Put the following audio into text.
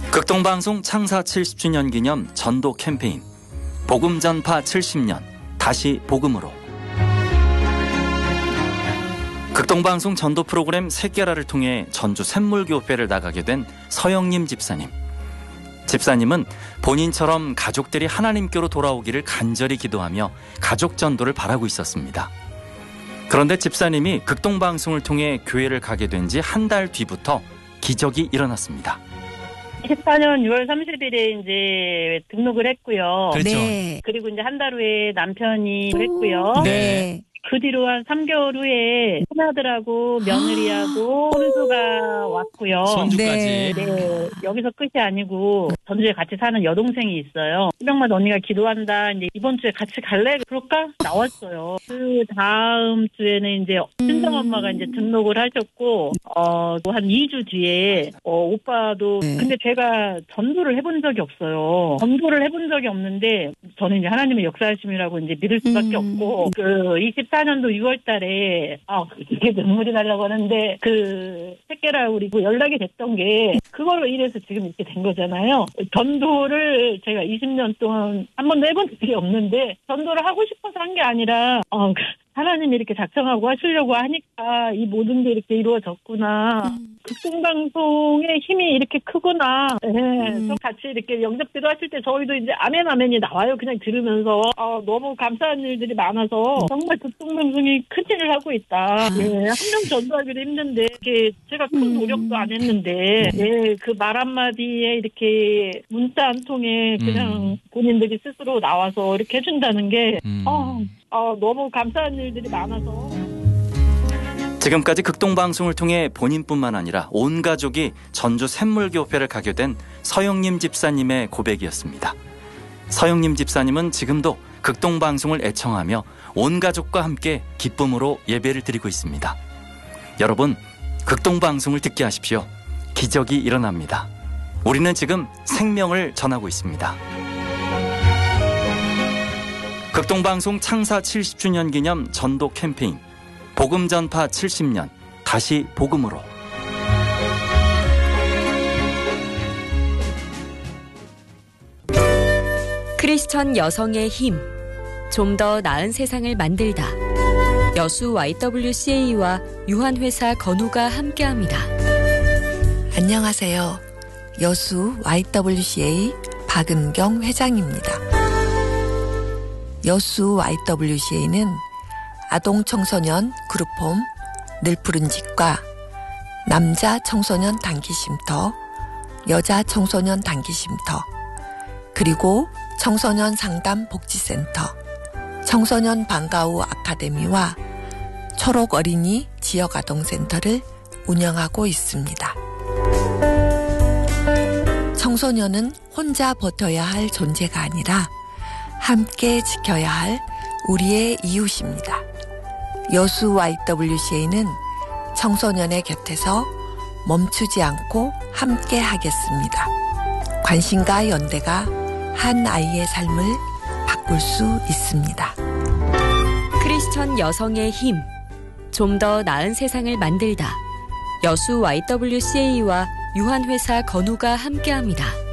극동방송 창사 70주년 기념 전도 캠페인 복음 전파 70년 다시 복음으로. 극동방송 전도 프로그램 새끼라를 통해 전주 샘물교회를 나가게 된 서영님 집사님. 집사님은 본인처럼 가족들이 하나님께로 돌아오기를 간절히 기도하며 가족 전도를 바라고 있었습니다. 그런데 집사님이 극동방송을 통해 교회를 가게 된 지 한 달 뒤부터 기적이 일어났습니다. 14년 6월 30일에 이제 등록을 했고요. 그렇죠. 네. 그리고 이제 한 달 후에 남편이 했고요. 네. 그 뒤로 한 3개월 후에 큰아들하고 며느리하고 손주가 왔고요. 손주까지. 네. 여기서 끝이 아니고 전주에 같이 사는 여동생이 있어요. 새벽마다 언니가 기도한다. 이제 이번 주에 같이 갈래? 그럴까? 나왔어요. 그 다음 주에는 이제 친정엄마가 이제 등록을 하셨고, 한 2주 뒤에, 오빠도, 근데 제가 전도를 해본 적이 없어요. 전도를 해본 적이 없는데, 저는 이제 하나님의 역사하심이라고 이제 믿을 수밖에 없고, 24년도 6월 달에, 이게 눈물이 나려고 하는데, 새끼라 우리 연락이 됐던 게, 그걸로 인해서 지금 이렇게 된 거잖아요. 전도를 제가 20년 동안 한 번도 해본 적이 없는데, 전도를 하고 싶어서 한 게 아니라, 하나님이 이렇게 작정하고 하시려고 하니까 이 모든 게 이렇게 이루어졌구나. 극동방송의 힘이 이렇게 크구나. 네, 같이 이렇게 영접기도 하실 때 저희도 이제 아멘이 나와요. 그냥 들으면서 너무 감사한 일들이 많아서 정말 극동방송이 큰 일을 하고 있다. 예, 한 명 전도하기도 힘든데 이렇게 제가 큰 노력도 안 했는데 그 말 한마디에 이렇게 문자 한 통에 그냥 본인들이 스스로 나와서 이렇게 해준다는 게 너무 감사한 일들이 많아서. 지금까지 극동방송을 통해 본인뿐만 아니라 온 가족이 전주 샘물교회를 가게 된 서영님 집사님의 고백이었습니다. 서영님 집사님은 지금도 극동방송을 애청하며 온 가족과 함께 기쁨으로 예배를 드리고 있습니다. 여러분, 극동방송을 듣게 하십시오. 기적이 일어납니다. 우리는 지금 생명을 전하고 있습니다. 극동방송 창사 70주년 기념 전도 캠페인 복음 전파 70년 다시 복음으로. 크리스천 여성의 힘, 좀 더 나은 세상을 만들다. 여수 YWCA와 유한회사 건우가 함께합니다. 안녕하세요. 여수 YWCA 박은경 회장입니다. 여수 YWCA는 아동 청소년 그룹홈 늘푸른 집과 남자 청소년 단기쉼터, 여자 청소년 단기쉼터, 그리고 청소년 상담 복지센터, 청소년 방과후 아카데미와 초록 어린이 지역 아동센터를 운영하고 있습니다. 청소년은 혼자 버텨야 할 존재가 아니라 함께 지켜야 할 우리의 이웃입니다. 여수 YWCA는 청소년의 곁에서 멈추지 않고 함께 하겠습니다. 관심과 연대가 한 아이의 삶을 바꿀 수 있습니다. 크리스천 여성의 힘, 좀 더 나은 세상을 만들다. 여수 YWCA와 유한회사 건우가 함께합니다.